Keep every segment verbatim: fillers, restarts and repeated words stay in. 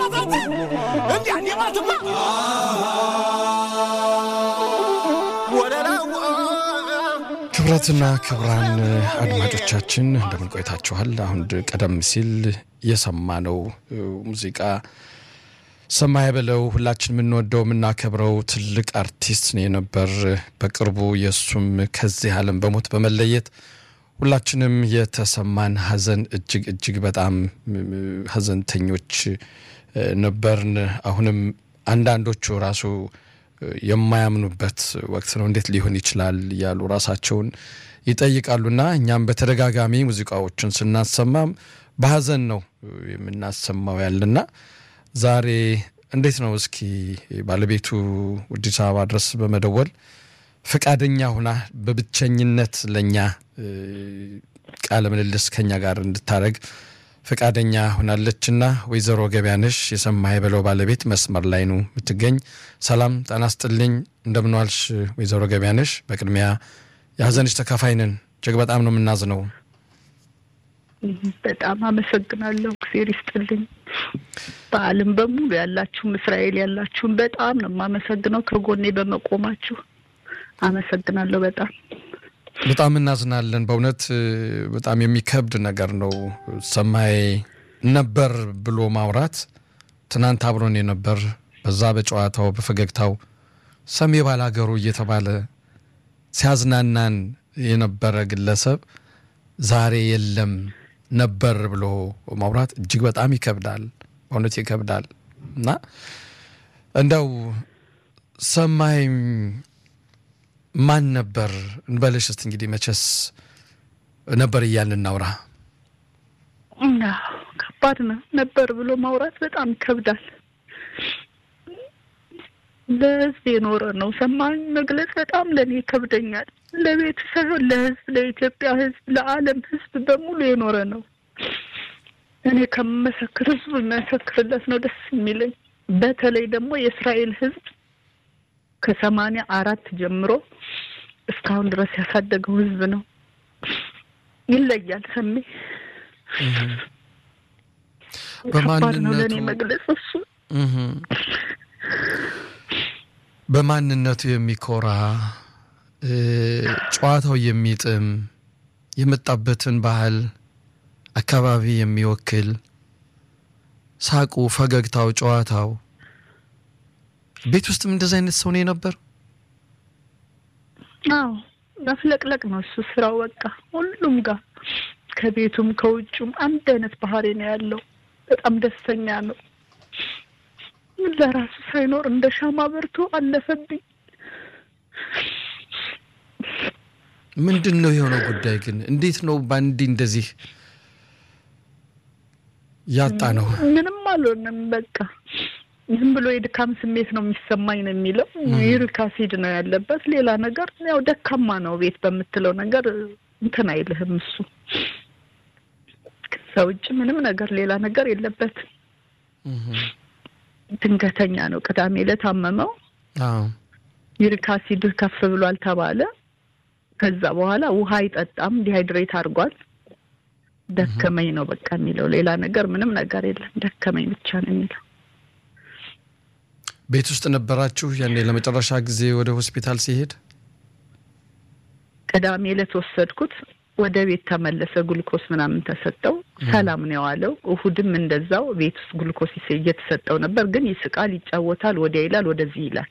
እንዴ አንዴ ማትማ ክብራትና ክብራን አድማጮቻችን እንደምን ቆይታችኋል? አሁን ቀደም ሲል የሰማነው ሙዚቃ ሰማይ በለው ሁላችን ምን ወደው ምናከብረው ትልቅ አርቲስት ነው ነበር። በቅርቡ የሱም ከዚህ ዓለም በሞት በመለየት ሁላችንም የተሰማን ሐዘን እጅግ እጅግ በጣም ሐዘንተኞች ነበርን። አሁንም አንዳንዶቹ ራሱ የማያምኑበት ወቅት ነው። እንዴት ሊሆን ይችላል ያሉ ራሳቸውን ይጠይቃሉና እኛም በተደጋጋሚ ሙዚቃዎችን ስናሰማም በሐዘን ነው የምናሰማው ያለና ዛሬ እንዴት ነው እስኪ ባለቤቱ አዲስ አበባ ድረስ በመደወል ፈቃደኛ ሆና በብቸኝነት ለኛ ቃለ ምልልስ ከኛ ጋር እንድታረግ ፈቃደኛ ሆናለችና ወይዘሮ ገበያነሽ የሰማይ በለው ባለቤት መስመር ላይ ነው የምትገኝ። ሰላም ጤና ይስጥልኝ እንደምን ዋልሽ ወይዘሮ ገበያነሽ? በቅድሚያ የሐዘንሽ ተካፋይ ነን። እጅግ በጣም ነው የምናዝነው። በጣም አመሰግናለሁ። እግዚአብሔር ይስጥልኝ። በዓለም በሙሉ ያላችሁ እስራኤል ያላችሁ በጣም ነው የማመሰግነው ከጎኔ በመቆማችሁ አመሰግናለሁ። በጣም በጣም እናዝናለን። በእውነት በጣም የሚከብድ ነገር ነው። ሰማይ ነበር ብሎ ማውራት ትናንት አብሮን የነበር በዛ በጨዋታው በፈገግታው ሰሜ ባላገሩ እየተባለ ሲያዝናናን የነበረ ግለሰብ ዛሬ የለም ነበር ብሎ ማውራት እጅግ በጣም ይከብዳል። በእውነት ይከብዳል እና እንደው ሰማይ ማን ነበር እንበልሽ እስቲ እንግዲህ መቸስ ነበር እያልን እናውራ። እና ከባድ ነው ነበር ብሎ ማውራት በጣም ይከብዳል። ለህዝብ የኖረ ነው። ሰማይ መግለጽ በጣም ለኔ ይከብደኛል። ለቤተሰብ ለህዝብ ለኢትዮጵያ ህዝብ ለዓለም ህዝብ በሙሉ የኖረ ነው። እኔ ከመሰክር ህዝብ መሰክርለት ነው ደስ የሚለኝ። በተለይ ደግሞ የእስራኤል ህዝብ ከሰማንያ አራት ጀምሮ እስካሁን ድረስ ያሳደገው ህዝብ ነው። ይለያል ሰሜ በማንነቱ ለኔ መግለጽ እሱ በማንነቱ የሚኮራ ጨዋታው የሚጥም የመጣበትን ባህል አካባቢ የሚወክል ሳቁ ፈገግታው ጨዋታው ቤት ውስጥም እንደዛ አይነት ሰው ነው ነበር። አዎ ለፍለቅለቅ ነው እሱ ስራው። በቃ ሁሉም ጋር ከቤቱም ከውጭም አንድ አይነት ባህሪ ነው ያለው። በጣም ደስተኛ ነው። ለራሱ ሳይኖር እንደ ሻማ በርቶ አለፈብኝ። ምንድነው የሆነው ጉዳይ ግን? እንዴት ነው ባንዲ እንደዚህ ያጣ ነው? ምንም አልሆነም። በቃ ዝም ብሎ የድካም ስሜት ነው የሚሰማኝ ነው የሚለው። ዩሪክ አሲድ ነው ያለበት። ሌላ ነገር ያው ደካማ ነው ቤት በመትለው ነገር እንትን አይልህም እሱ። ሰውጭ ምንም ነገር ሌላ ነገር የለበት። ድንገተኛ ነው። ቅዳሜ ዕለት አመመው። አዎ ዩሪክ አሲድ ከፍ ብሏል ተባለ። ከዛ በኋላ ውሃ አይጠጣም፣ ዲሃይድሬት አድርጓል። ደከመኝ ነው በቃ የሚለው። ሌላ ነገር ምንም ነገር የለም። ደከመኝ ብቻ ነው የሚለው። ቤት ውስጥ ነበራችሁ ያኔ ለመጨረሻ ጊዜ ወደ ሆስፒታል ሲሄድ? ቅዳሜ ዕለት ወሰድኩት። ወደ ቤት ተመለሰ። ግሉኮስ ምናምን ተሰጠው። ሰላም ነው ያለው። እሁድም እንደዛው ቤት ውስጥ ግሉኮስ እየተሰጠው ነበር። ግን ይስቃል፣ ይጫወታል፣ ወዲያ ይላል፣ ወደዚህ ይላል።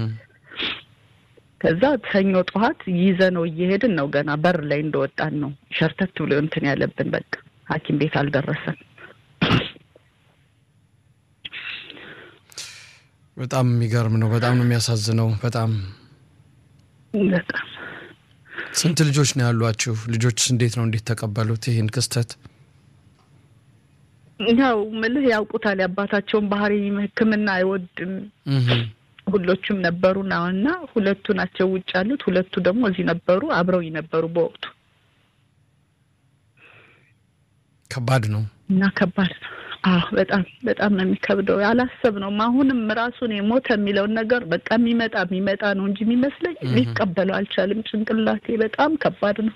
ከዛ ሰኞ ጠዋት ይዘነው እየሄድን ነው። ገና በር ላይ እንደወጣን ነው ሸርተት ብሎ እንትን ያለብን። በቃ ሐኪም ቤት አልደረሰም። በጣም የሚገርም ነው። በጣም ነው የሚያሳዝነው። በጣም በጣም ስንት ልጆች ነው ያሏችሁ? ልጆችስ እንዴት ነው እንዴት ተቀበሉት ይሄን ክስተት? ያው ምልህ ያውቁታል ያባታቸውን ባህሪ። ሕክምና አይወድም። ሁሎቹም ነበሩና ሁለቱ ናቸው ውጭ ያሉት፣ ሁለቱ ደግሞ እዚህ ነበሩ፣ አብረው ይነበሩ በወቅቱ። ከባድ ነው እና ከባድ ነው። አዎ በጣም በጣም ነው የሚከብደው። ያላሰብነው አሁንም ራሱን የሞተ የሚለው ነገር በቃ የሚመጣ የሚመጣ ነው እንጂ የሚመስለኝ ሊቀበለው አልቻለም። ጭንቅላቴ በጣም ከባድ ነው።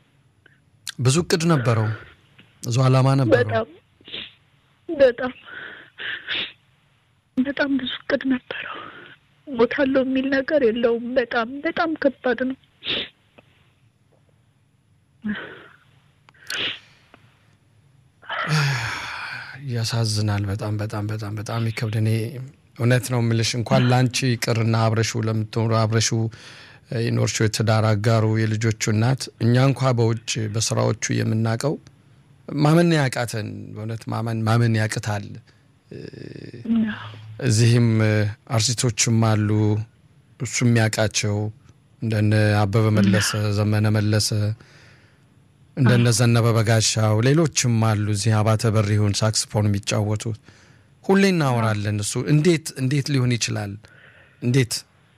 ብዙ እቅድ ነበረው፣ ብዙ አላማ ነበረው። በጣም በጣም በጣም ብዙ እቅድ ነበረው። ሞታለሁ የሚል ነገር የለውም። በጣም በጣም ከባድ ነው። ያሳዝናል። በጣም በጣም በጣም በጣም ይከብደኔ እውነት ነው የምልሽ። እንኳን ላንቺ ይቅርና አብረሹ ለምትኖር አብረሹ የኖርሽው የትዳር አጋሩ የልጆቹ እናት እኛ እንኳን በውጭ በስራዎቹ የምናቀው ማመን ያቃተን በእውነት ማመን ማመን ያቅታል። እዚህም አርቲስቶችም አሉ እሱም ያቃቸው እንደነ አበበ መለሰ ዘመነ መለሰ እንደነ ዘነበ በጋሻው ሌሎችም አሉ እዚህ አባተ በሪሁን ሳክስፎን የሚጫወቱ ሁሌ እናወራለን። እሱ እንዴት እንዴት ሊሆን ይችላል? እንዴት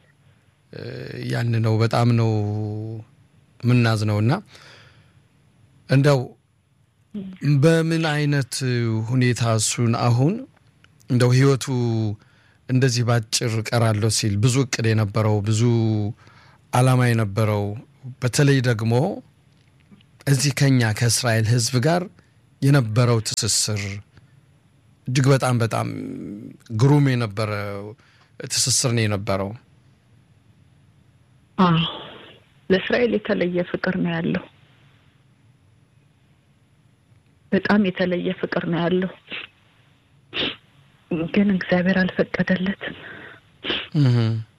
ያን ነው በጣም ነው ምናዝነውና እንደው በምን አይነት ሁኔታ እሱን አሁን እንደው ህይወቱ እንደዚህ ባጭር ቀራለው ሲል ብዙ እቅድ የነበረው ብዙ አላማ የነበረው በተለይ ደግሞ እዚህ ከኛ ከእስራኤል ህዝብ ጋር የነበረው ትስስር እጅግ በጣም በጣም ግሩም የነበረው ትስስር ነው የነበረው። አዎ ለእስራኤል የተለየ ፍቅር ነው ያለው። በጣም የተለየ ፍቅር ነው ያለው። ግን እግዚአብሔር አልፈቀደለትም። እህ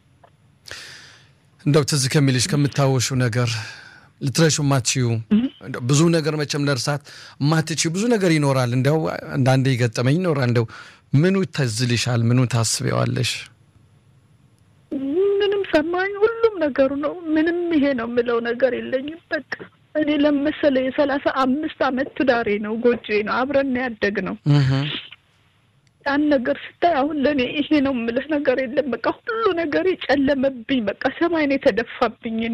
እንደው ትዝ ከሚልሽ ከምታወሹ ነገር ልትረሹ ማትዩ ብዙ ነገር መቼም ለርሳት ማትቺ ብዙ ነገር ይኖራል። እንደው አንዳንዴ ይገጠመኝ ይኖራል። እንደው ምኑ ተዝልሻል? ምኑ ታስበዋለሽ? ምንም ሰማኝ ሁሉም ነገሩ ነው። ምንም ይሄ ነው የምለው ነገር የለኝም። በቃ እኔ ለምሳሌ የሰላሳ አምስት አመት ትዳሬ ነው ጎጆዬ ነው አብረን ያደግነው። እህ ያን ነገር ስታይ አሁን ለኔ ይሄ ነው የምልህ ነገር የለም። በቃ ሁሉ ነገር ጨለመብኝ። በቃ ሰማይኔ ተደፋብኝ። እኔ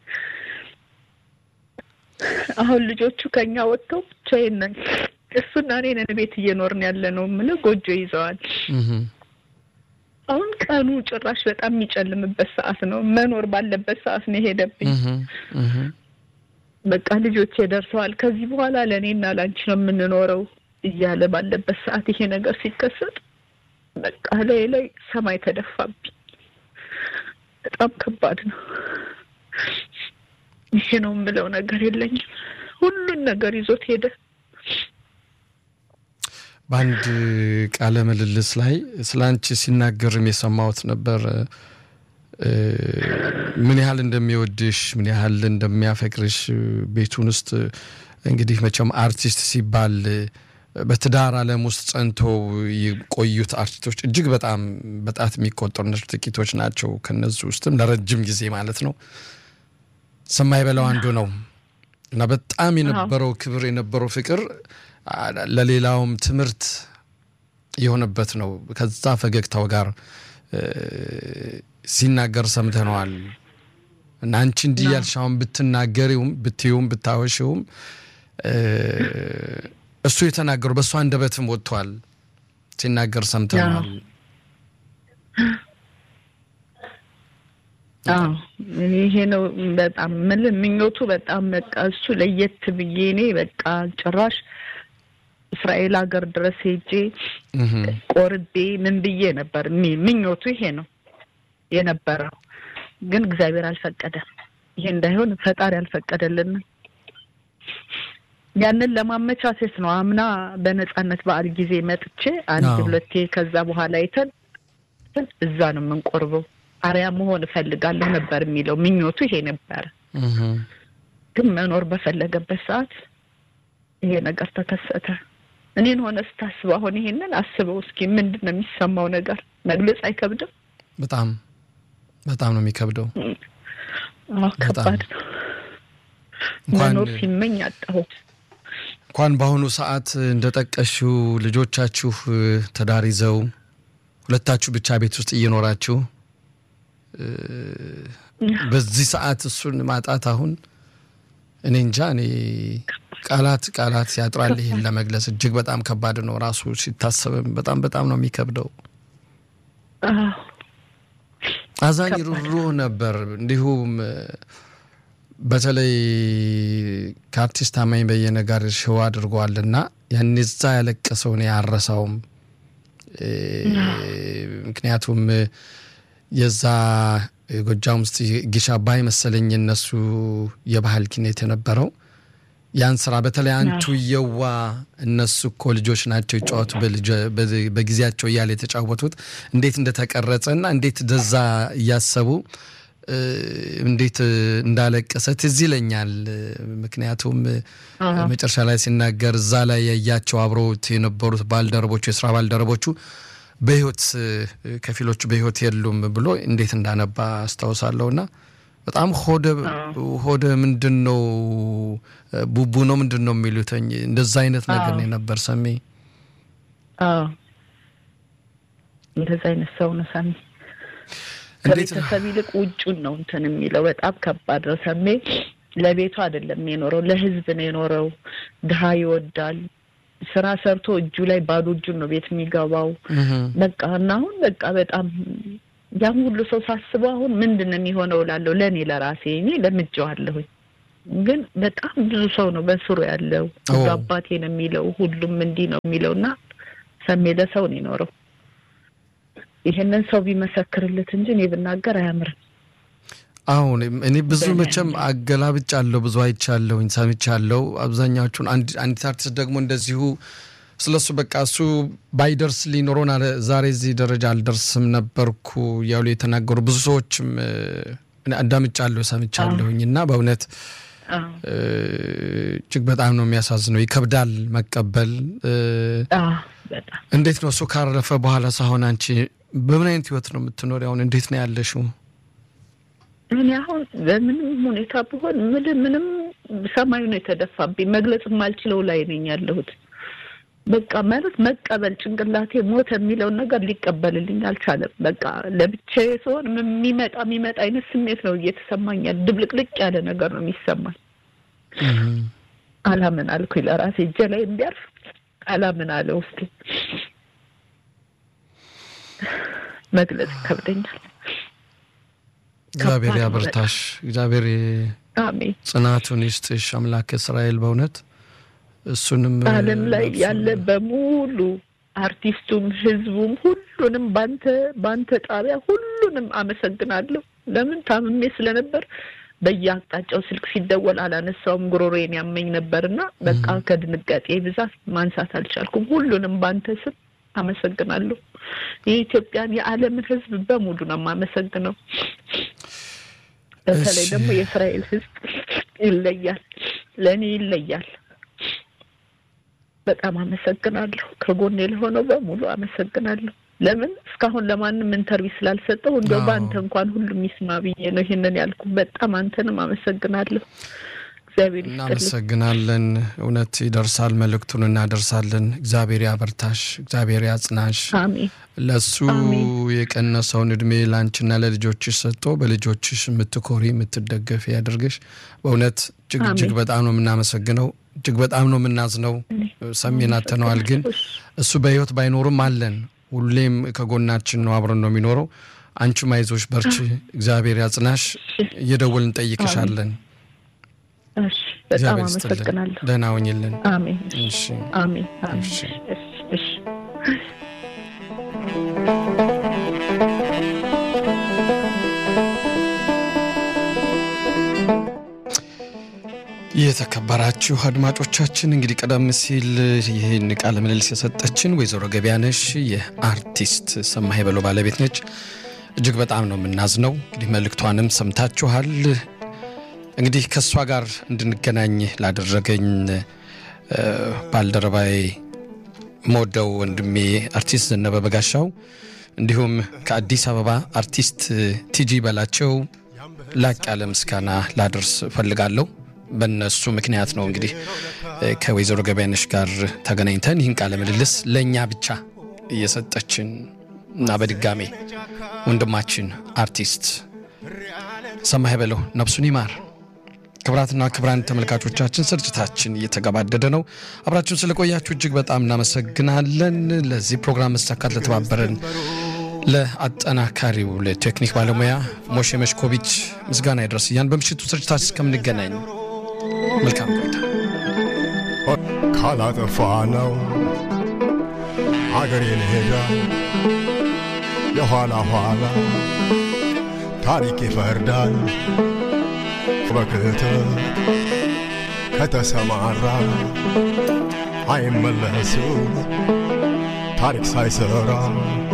አሁን ልጆቹ ከኛ ወጥተው ብቻዬን ነኝ። እሱና እኔ ነን ቤት እየኖርን ያለነው የምልህ ጎጆ ይዘዋል። እህ አሁን ቀኑ ጭራሽ በጣም የሚጨልምበት ሰዓት ነው። መኖር ባለበት ሰዓት ነው ሄደብኝ። እህ እህ በቃ ልጆቼ ደርሰዋል። ከዚህ በኋላ ለኔና ላንቺ ነው የምንኖረው እያለ ባለበት ሰዓት ይሄ ነገር ሲከሰት በቃ ላይ ላይ ሰማይ ተደፋብኝ። በጣም ከባድ ነው። ይሄ ነው የምለው ነገር የለኝም። ሁሉን ነገር ይዞት ሄደ። ባንድ ቃለ ምልልስ ላይ ስላንቺ ሲናገርም የሰማሁት ነበር። ምን ያህል እንደሚወድሽ ምን ያህል እንደሚያፈቅርሽ ቤቱን ውስጥ እንግዲህ መቼም አርቲስት ሲባል በትዳር ዓለም ውስጥ ጸንቶ የቆዩት አርቲስቶች እጅግ በጣም በጣት የሚቆጠሩ ጥቂቶች ናቸው። ከነዚህ ውስጥም ለረጅም ጊዜ ማለት ነው ሰማይ በለው አንዱ ነው እና በጣም የነበረው ክብር የነበረው ፍቅር ለሌላውም ትምህርት የሆነበት ነው። ከዛ ፈገግታው ጋር ሲናገር ሰምተነዋል እና አንቺ እንዲህ ያልሻውን ብትናገሪውም ብትዩም ብታወሽውም እሱ የተናገረው በሷ አንደበትም ወጥቷል ሲናገር ሰምተናል። አዎ ይሄ ነው በጣም ምን ምኞቱ በጣም በቃ እሱ ለየት ብዬ እኔ በቃ ጭራሽ እስራኤል ሀገር ድረስ ሄጄ ቆርቤ ምን ብዬ ነበር ምኞቱ ይሄ ነው የነበረው። ግን እግዚአብሔር አልፈቀደም። ይሄ እንዳይሆን ፈጣሪ አልፈቀደልን። ያንን ለማመቻቸት ነው አምና በነጻነት በዓል ጊዜ መጥቼ አንድ ሁለቴ ከዛ በኋላ አይተን እዛ ነው የምንቆርበው አሪያ መሆን ፈልጋለሁ ነበር የሚለው ምኞቱ ይሄ ነበር። እህ ግን መኖር በፈለገበት ሰዓት ይሄ ነገር ተከሰተ። እኔን ሆነ ስታስብ አሁን ይሄንን አስበው እስኪ ምንድነው የሚሰማው ነገር መግለጽ አይከብድም? በጣም በጣም ነው የሚከብደው። አዎ ከባድ ነው። መኖር ሲመኝ አጣሁት። እንኳን በአሁኑ ሰዓት እንደጠቀሽው ልጆቻችሁ ተዳር ይዘው ሁለታችሁ ብቻ ቤት ውስጥ እየኖራችሁ በዚህ ሰዓት እሱን ማጣት አሁን እኔ እንጃ እኔ ቃላት ቃላት ያጥራል ይሄን ለመግለጽ እጅግ በጣም ከባድ ነው። ራሱ ሲታሰብም በጣም በጣም ነው የሚከብደው። አዎ አዛኝ ሩሩ ነበር። እንዲሁም በተለይ ከአርቲስት አማኝ በየነ ጋር ሸዋ አድርጓልና ያን እዛ ያለቀሰው ነው ያረሳውም ምክንያቱም የዛ ጎጃም ውስጥ ጊሻ ባይ መሰለኝ እነሱ የባህል ኪነት የነበረው ያን ስራ በተለይ አንቱ የዋ እነሱ እኮ ልጆች ናቸው ይጫወቱ በጊዜያቸው ያለ የተጫወቱት እንዴት እንደተቀረጸና እንዴት ደዛ ያሰቡ እንዴት እንዳለቀሰ ትዝ ይለኛል ምክንያቱም መጨረሻ ላይ ሲናገር እዛ ላይ ያያቸው አብሮት የነበሩት ባልደረቦቹ የሥራ ባልደረቦቹ በህይወት ከፊሎቹ በህይወት የሉም ብሎ እንዴት እንዳነባ አስተዋውሳለሁና በጣም ሆደ ሆደ ምንድነው ቡቡ ነው ምንድነው የሚሉትኝ እንደዛ አይነት ነገር ነበር ሰሜ አዎ እንደዛ አይነት ሰው ነው ሰሜ ከቤተሰብ ይልቅ ውጭውን ነው እንትን የሚለው በጣም ከባድ ነው ሰሜ ለቤቱ አይደለም የኖረው ለህዝብ ነው የኖረው ድሃ ይወዳል ስራ ሰርቶ እጁ ላይ ባዶ እጁን ነው ቤት የሚገባው በቃ እና አሁን በቃ በጣም ያም ሁሉ ሰው ሳስበው አሁን ምንድነው የሚሆነው ላለው ለኔ ለራሴ እኔ ለምጄዋለሁ ግን በጣም ብዙ ሰው ነው በስሩ ያለው አባቴ ነው የሚለው ሁሉም እንዲህ ነው የሚለውና ሰሜ ለሰው ነው የኖረው ይሄንን ሰው ቢመሰክርለት እንጂ እኔ ብናገር አያምርም አሁን እኔ ብዙ መቼም አገላብጫለሁ ብዙ አይቻለሁ እንሳምቻለሁ አብዛኛዎቹን አንድ አንድ አርቲስት ደግሞ እንደዚሁ ስለሱ በቃ እሱ ባይደርስ ሊኖርና ዛሬ እዚህ ደረጃ አልደርስም ነበርኩ ያሉ የተናገሩ ብዙ ሰዎችም አዳምጫለሁ ሳምቻለሁኝና በእውነት እጅግ በጣም ነው የሚያሳዝነው ይከብዳል መቀበል አዎ በጣም እንዴት ነው እሱ ካረፈ በኋላ ሳይሆን አንቺ በምን አይነት ህይወት ነው የምትኖሪው አሁን እንዴት ነው ያለሽው እኔ አሁን በምንም ሁኔታ ቢሆን ምንም ምንም ሰማዩ ነው የተደፋብኝ መግለጽ ማልችለው ላይ ነኝ ያለሁት በቃ ማለት መቀበል ጭንቅላቴ ሞት የሚለው ነገር ሊቀበልልኝ አልቻለም በቃ ለብቻዬ ሰውን የሚመጣ የሚመጣ አይነት ስሜት ነው እየተሰማኛል ድብልቅልቅ ያለ ነገር ነው የሚሰማኝ አላምን አልኩኝ ለራሴ እጄ ላይ እንዲያርፍ አላምን አለ ውስጥ መግለጽ ከብደኛል እግዚአብሔር ያበርታሽ እግዚአብሔር አሜን ጽናቱን ይስጥሽ አምላክ እስራኤል በእውነት እሱንም ዓለም ላይ ያለ በሙሉ አርቲስቱም ህዝቡም ሁሉንም ባንተ ባንተ ጣቢያ ሁሉንም አመሰግናለሁ ለምን ታምሜ ስለነበር በያቅጣጫው ስልክ ሲደወል አላነሳውም ጉሮሮዬን ያመኝ ነበርና በቃ ከድንጋጤ ብዛት ማንሳት አልቻልኩም ሁሉንም ባንተ ስም አመሰግናለሁ የኢትዮጵያን የዓለም ህዝብ በሙሉ ነው ማመሰግነው በተለይ ደግሞ የእስራኤል ህዝብ ይለያል ለኔ ይለያል በጣም አመሰግናለሁ ከጎኔ ለሆነው በሙሉ አመሰግናለሁ ለምን እስካሁን ለማንም ኢንተርቪው ስላልሰጠው እንደው ባንተ እንኳን ሁሉም ይስማ ብዬ ነው ይሄንን ያልኩ በጣም አንተንም አመሰግናለሁ እግዚአብሔር ይስጥልኝ እናመሰግናለን እውነት ይደርሳል መልእክቱን እናደርሳለን እግዚአብሔር ያበርታሽ እግዚአብሔር ያጽናሽ አሜን ለሱ የቀነሰውን እድሜ ላንቺና ለልጆችሽ ሰጥቶ በልጆችሽ የምትኮሪ የምትደገፍ ያድርግሽ በእውነት እጅግ በጣም ነው የምናመሰግነው እጅግ በጣም ነው የምናዝነው ሰሜናተነዋል ግን እሱ በህይወት ባይኖርም አለን ሁሌም ከጎናችን ነው አብረን ነው የሚኖረው አንቺ ማይዞሽ በርቺ እግዚአብሔር ያጽናሽ እየደወልን ጠይቅሻለን እሺ በጣም አመሰግናለሁ ደህና ሁኚልን አሜን እሺ አሜን እሺ እሺ የተከበራችሁ አድማጮቻችን እንግዲህ ቀደም ሲል ይሄን ቃለ ምልልስ የሰጠችን ወይዘሮ ገቢያነሽ የአርቲስት ሰማይ በለው ባለቤት ነች እጅግ በጣም ነው የምናዝነው እንግዲህ መልእክቷንም ሰምታችኋል እንግዲህ ከሷ ጋር እንድንገናኝ ላደረገኝ ባልደረባይ ሞደው ወንድሜ አርቲስት ዘነበ በጋሻው እንዲሁም ከአዲስ አበባ አርቲስት ቲጂ በላቸው ላቅ ያለ ምስጋና ላደርስ ፈልጋለሁ በእነሱ ምክንያት ነው እንግዲህ ከወይዘሮ ገበያነሽ ጋር ተገናኝተን ይህን ቃለ ምልልስ ለኛ ብቻ እየሰጠችን እና በድጋሜ ወንድማችን አርቲስት ሰማይ በለው ነፍሱን ይማር ክብራትና ክብራን ተመልካቾቻችን ስርጭታችን እየተገባደደ ነው አብራችሁን ስለቆያችሁ እጅግ በጣም እናመሰግናለን ለዚህ ፕሮግራም መስተካከል ለተባበረን ለአጠናካሪው ለቴክኒክ ባለሙያ ሞሼ መሽኮቪች ምስጋና ይድረስ ያን በምሽቱ ስርጭታችን እስከምንገናኝ መልካም ቆይታ ካላጠፋነው አገሬን ሄዳ የኋላ ኋላ ታሪክ ይፈርዳል በክተት ከተሰማራ አይመለስም ታሪክ ሳይሰራ